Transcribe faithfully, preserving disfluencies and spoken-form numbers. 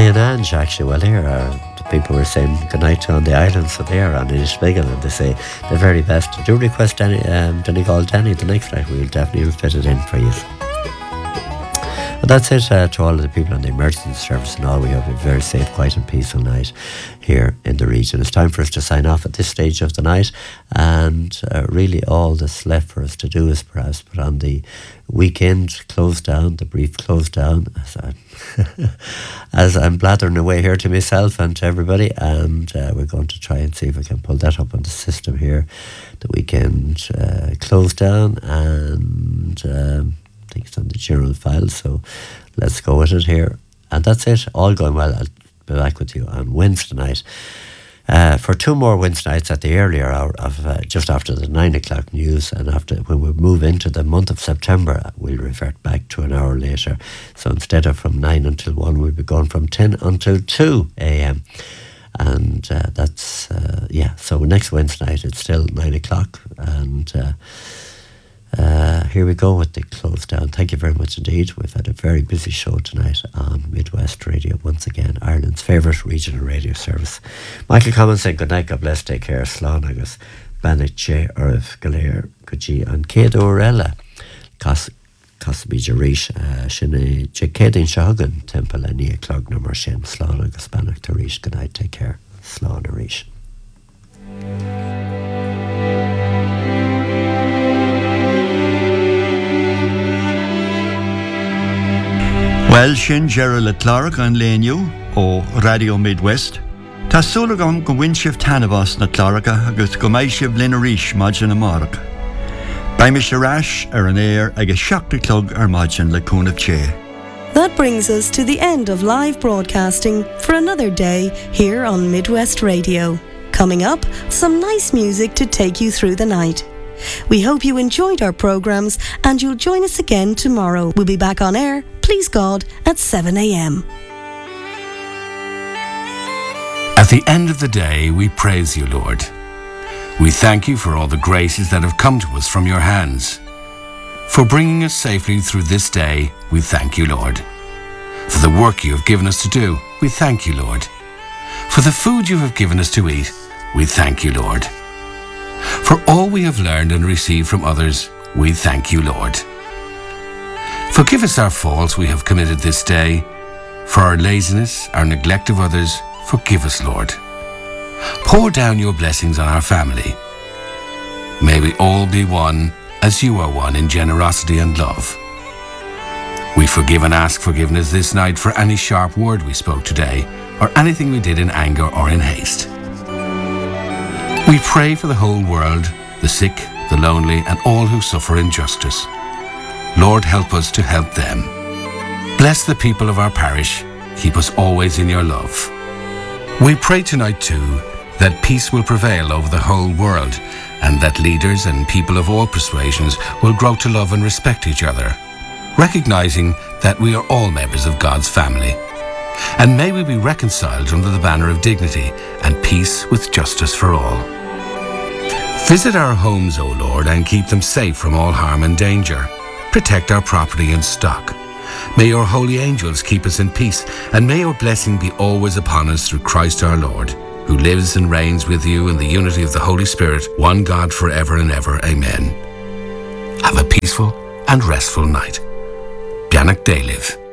Danny and Ange, actually, well, here are the people were saying goodnight to on the island, so they are on Inishbiggle, and they say the very best. Do request Danny, um, Donegal Danny the next night. We'll definitely fit it in for you. And that's it uh, to all of the people on the emergency service and all. We hope a very safe, quiet and peaceful night here in the region. It's time for us to sign off at this stage of the night, and uh, really all that's left for us to do is perhaps put on the weekend close down, the brief close down, as I'm, as I'm blathering away here to myself and to everybody, and uh, we're going to try and see if we can pull that up on the system here, the weekend uh, close down, and um, I think it's on the general file, so let's go with it here. And that's it, all going well. I'll be back with you on Wednesday night uh, for two more Wednesday nights at the earlier hour of uh, just after the nine o'clock news, and after when we move into the month of September, we'll revert back to an hour later. So instead of from nine until one, we'll be going from ten until two a.m. And uh, that's, uh, yeah, so next Wednesday night it's still nine o'clock, and uh, Uh, here we go with the close down. Thank you very much indeed. We've had a very busy show tonight on Midwest Radio, once again, Ireland's favourite regional radio service. Michael Common saying good night, God bless, take care, Slán agus Banach J. Irv Galir Guji and Céad Orella Casabí Jarish Shine Jacadin Shahagan Temple and Nia Clog number Shin Slán agus Banach Tarish. Good night, take care, Slán Arish. Well, sin Gerald le Clark an léniu ó Radio Midwest. Tá súla gom go bhain sibh tanabhas na Clarka agus go mbeidh sibh linn arís maidin na marach. Baim is arás ar an air agus seachta clog ar maidin le cúnamh té. That brings us to the end of live broadcasting for another day here on Midwest Radio. Coming up, some nice music to take you through the night. We hope you enjoyed our programmes and you'll join us again tomorrow. We'll be back on air, please God, at seven a.m. At the end of the day, we praise you, Lord. We thank you for all the graces that have come to us from your hands. For bringing us safely through this day, we thank you, Lord. For the work you have given us to do, we thank you, Lord. For the food you have given us to eat, we thank you, Lord. For all we have learned and received from others, we thank you, Lord. Forgive us our faults we have committed this day. For our laziness, our neglect of others, forgive us, Lord. Pour down your blessings on our family. May we all be one as you are one in generosity and love. We forgive and ask forgiveness this night for any sharp word we spoke today, or anything we did in anger or in haste. We pray for the whole world, the sick, the lonely, and all who suffer injustice. Lord, help us to help them. Bless the people of our parish. Keep us always in your love. We pray tonight, too, that peace will prevail over the whole world, and that leaders and people of all persuasions will grow to love and respect each other, recognizing that we are all members of God's family. And may we be reconciled under the banner of dignity and peace with justice for all. Visit our homes, O Lord, and keep them safe from all harm and danger. Protect our property and stock. May your holy angels keep us in peace, and may your blessing be always upon us through Christ our Lord, who lives and reigns with you in the unity of the Holy Spirit, one God forever and ever. Amen. Have a peaceful and restful night. Bianach Daliv.